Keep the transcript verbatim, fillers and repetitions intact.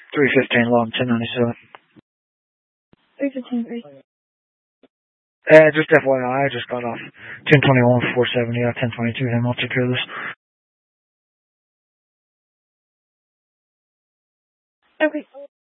three fifteen long, ten ninety-seven. three fifteen, three. Uh, just F Y I, I just got off ten twenty-one, four seventy, yeah, ten twenty-two, then I'll take care of this. Okay.